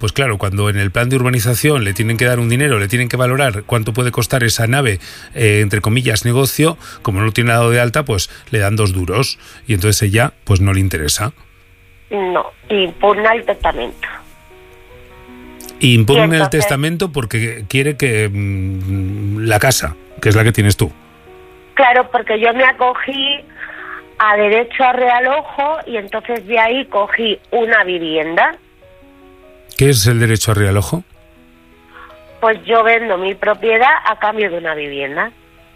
pues claro, cuando en el plan de urbanización le tienen que dar un dinero, le tienen que valorar cuánto puede costar esa nave, entre comillas, negocio, como no lo tiene dado de alta, pues le dan 2 duros y entonces ella pues no le interesa. No, impugna el testamento. Impugna entonces, el testamento porque quiere que la casa, que es la que tienes tú. Claro, porque yo me acogí a derecho a realojo y entonces de ahí cogí una vivienda. ¿Qué es el derecho a realojo? Pues yo vendo mi propiedad a cambio de una vivienda.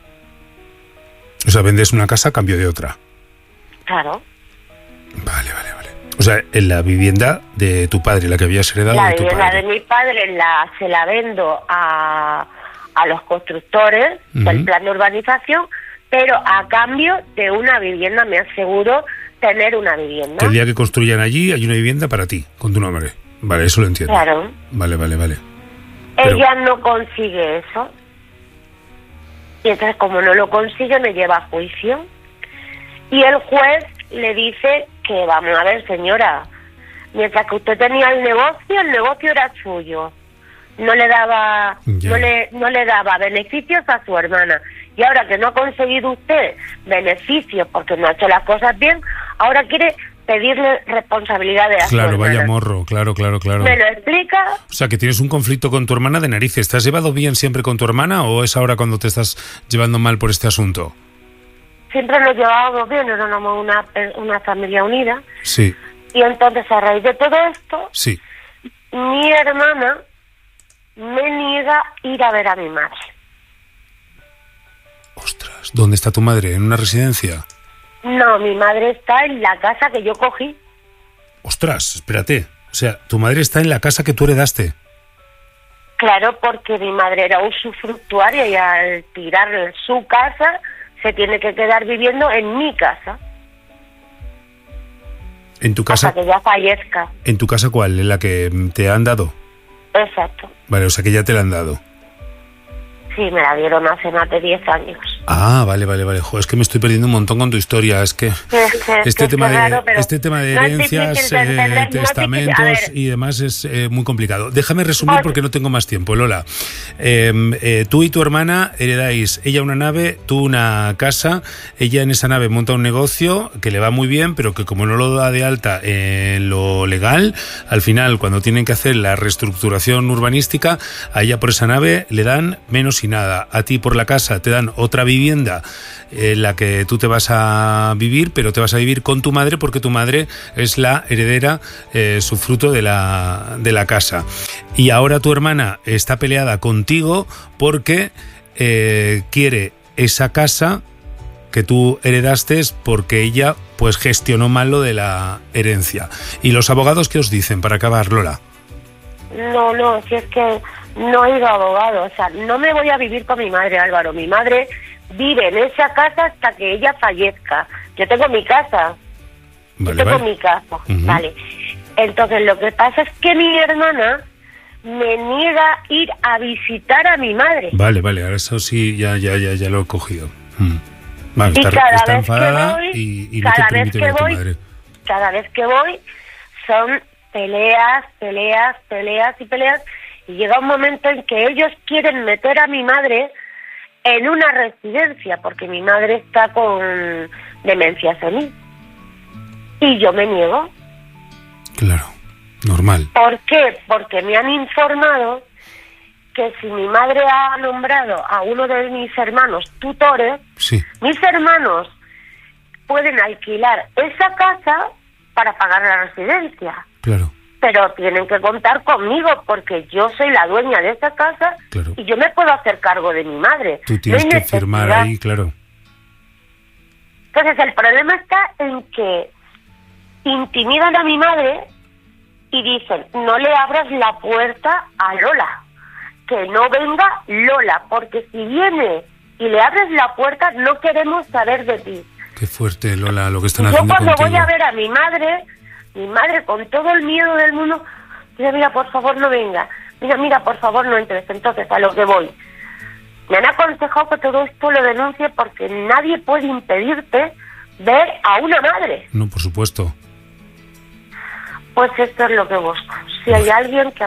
O sea, vendes una casa a cambio de otra. Claro. Vale. O sea, en la vivienda de tu padre, la que habías heredado de tu padre. La vivienda de mi padre se la vendo a los constructores del plan de urbanización, pero a cambio de una vivienda. Me aseguro tener una vivienda. Que el día que construyan allí hay una vivienda para ti, con tu nombre. Vale, eso lo entiendo. Claro. Vale. Ella no consigue eso. Y entonces, como no lo consigue, me lleva a juicio. Y el juez le dice que, vamos a ver, señora, mientras que usted tenía el negocio era suyo. No le daba no le daba beneficios a su hermana. Y ahora que no ha conseguido usted beneficios porque no ha hecho las cosas bien, ahora quiere pedirle responsabilidades a su hermana. Claro, vaya morro, claro. ¿Me lo explica? O sea, que tienes un conflicto con tu hermana de narices. ¿Te has llevado bien siempre con tu hermana o es ahora cuando te estás llevando mal por este asunto? Siempre lo llevábamos bien, éramos una familia unida. Sí. Y entonces, a raíz de todo esto, sí, mi hermana me niega ir a ver a mi madre. Ostras, ¿dónde está tu madre? ¿En una residencia? No, mi madre está en la casa que yo cogí. Ostras, espérate. O sea, tu madre está en la casa que tú heredaste. Claro, porque mi madre era usufructuaria y al tirar su casa se tiene que quedar viviendo en mi casa. ¿En tu casa? Hasta que ya fallezca. ¿En tu casa cuál? ¿En la que te han dado? Exacto. Vale, o sea que ya te la han dado. Sí, me la dieron hace más de 10 años. Ah, vale. Joder, es que me estoy perdiendo un montón con tu historia. Es que este tema de herencias, testamentos y demás es muy complicado. Déjame resumir porque no tengo más tiempo, Lola. Tú y tu hermana heredáis, ella una nave, tú una casa. Ella en esa nave monta un negocio que le va muy bien, pero que como no lo da de alta en lo legal, al final, cuando tienen que hacer la reestructuración urbanística, a ella por esa nave le dan menos y nada. A ti por la casa te dan otra vivienda en la que tú te vas a vivir, pero te vas a vivir con tu madre porque tu madre es la heredera, su fruto de la casa. Y ahora tu hermana está peleada contigo porque quiere esa casa que tú heredaste porque ella pues gestionó mal lo de la herencia. ¿Y los abogados qué os dicen para acabar, Lola? No, si es que no he ido a abogado, o sea, no me voy a vivir con mi madre, Álvaro. Mi madre vive en esa casa hasta que ella fallezca. Yo tengo mi casa. Mi casa, vale. Entonces lo que pasa es que mi hermana me niega ir a visitar a mi madre. Vale, ahora eso sí, ya lo he cogido. Vale, y está enfadada y no te permite ver a tu madre. Cada vez que voy son peleas, y llega un momento en que ellos quieren meter a mi madre en una residencia, porque mi madre está con demencia senil. Y yo me niego. Claro, normal. ¿Por qué? Porque me han informado que si mi madre ha nombrado a uno de mis hermanos tutores, sí, mis hermanos pueden alquilar esa casa para pagar la residencia. Claro. Pero tienen que contar conmigo porque yo soy la dueña de esa casa, claro, y yo me puedo hacer cargo de mi madre. Tú tienes que firmar ahí, claro. Entonces el problema está en que intimidan a mi madre y dicen, no le abras la puerta a Lola, que no venga Lola, porque si viene y le abres la puerta no queremos saber de ti. Qué fuerte, Lola, lo que están haciendo contigo. Yo cuando voy a ver a mi madre con todo el miedo del mundo, dice, mira, por favor no venga, mira, por favor no entres. Entonces, a lo que voy, me han aconsejado que todo esto lo denuncie porque nadie puede impedirte ver a una madre. No, por supuesto. Pues esto es lo que busco. Si hay alguien que